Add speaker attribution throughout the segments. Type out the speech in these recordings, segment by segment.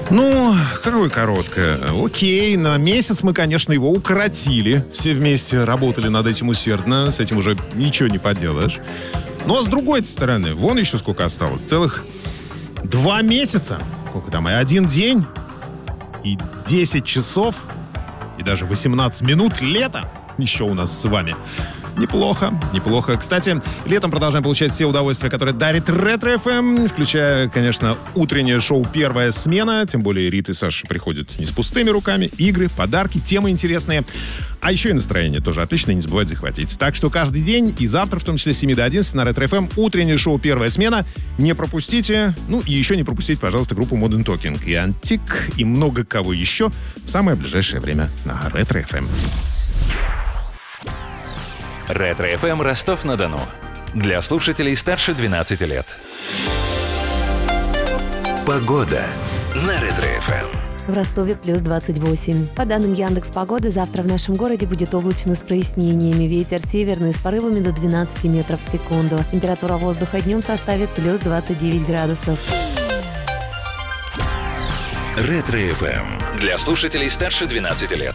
Speaker 1: Ну, какое короткое? Окей, на месяц мы, конечно, его укоротили. Все вместе работали над этим усердно. С этим уже ничего не поделаешь. Но с другой стороны, вон еще сколько осталось. Целых 2 месяца. Сколько там? И 1 день, и 10 часов, и даже 18 минут лета еще у нас с вами. Неплохо, неплохо. Кстати, летом продолжаем получать все удовольствия, которые дарит Ретро-ФМ, включая, конечно, утреннее шоу «Первая смена». Тем более Рит и Саша приходят не с пустыми руками. Игры, подарки, темы интересные. А еще и настроение тоже отличное, не забывайте захватить. Так что каждый день и завтра, в том числе с 7 до 11 на Ретро-ФМ, утреннее шоу «Первая смена». Не пропустите. Ну и еще не пропустите, пожалуйста, группу Modern Talking и Антик, и много кого еще в самое ближайшее время на Ретро-ФМ.
Speaker 2: Ретро-ФМ Ростов-на-Дону. Для слушателей старше 12 лет. Погода на Ретро-ФМ.
Speaker 3: В Ростове плюс 28. По данным Яндекс.Погоды, завтра в нашем городе будет облачно с прояснениями. Ветер северный с порывами до 12 метров в секунду. Температура воздуха днем составит плюс 29 градусов.
Speaker 2: Ретро-ФМ. Для слушателей старше 12 лет.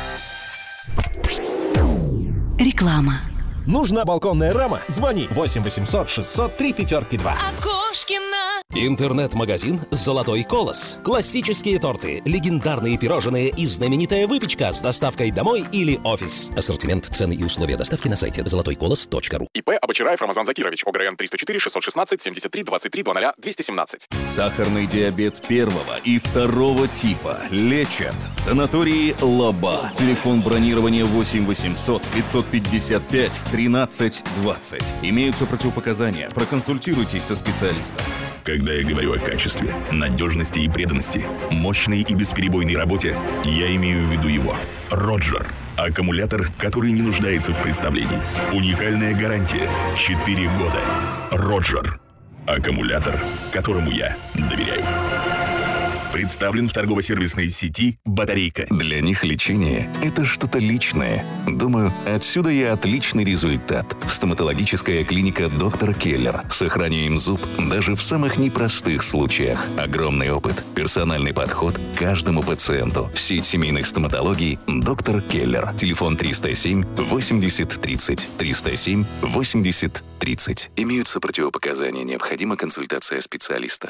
Speaker 4: Реклама.
Speaker 5: Нужна балконная рама? Звони 8 800 603 502.
Speaker 4: Окошкина.
Speaker 6: Интернет-магазин «Золотой колос». Классические торты, легендарные пирожные и знаменитая выпечка с доставкой домой или офис. Ассортимент, цены и условия доставки на сайте золотойколос.ру.
Speaker 7: ИП Абочараев Рамазан Закирович. ОГРН 304 616 73 23 00 217.
Speaker 8: Сахарный диабет 1 и 2 типа лечат в санатории «Лаба». Телефон бронирования 8 800 555 13 20. Имеются противопоказания. Проконсультируйтесь со специалистом.
Speaker 9: Когда я говорю о качестве, надежности и преданности, мощной и бесперебойной работе, я имею в виду его. Роджер. Аккумулятор, который не нуждается в представлении. Уникальная гарантия. 4 года. Роджер. Аккумулятор, которому я доверяю. Представлен в торгово-сервисной сети «Батарейка».
Speaker 2: Для них лечение – это что-то личное. Думаю, отсюда и отличный результат. Стоматологическая клиника «Доктор Келлер». Сохраняем зуб даже в самых непростых случаях. Огромный опыт, персональный подход к каждому пациенту. Сеть семейных стоматологий «Доктор Келлер». Телефон 307 80 30. 307 80 30. Имеются противопоказания. Необходима консультация специалиста.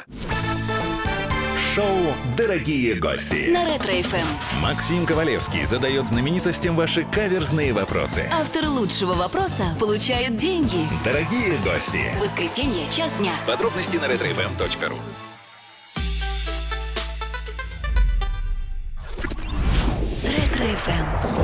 Speaker 10: Шоу «Дорогие гости»
Speaker 4: На Ретро-ФМ.
Speaker 10: Максим Ковалевский задает знаменитостям ваши каверзные вопросы.
Speaker 4: Автор лучшего вопроса получает деньги.
Speaker 10: Дорогие гости.
Speaker 4: Воскресенье, час дня.
Speaker 10: Подробности на retrofm.ru.
Speaker 4: Ретро-ФМ.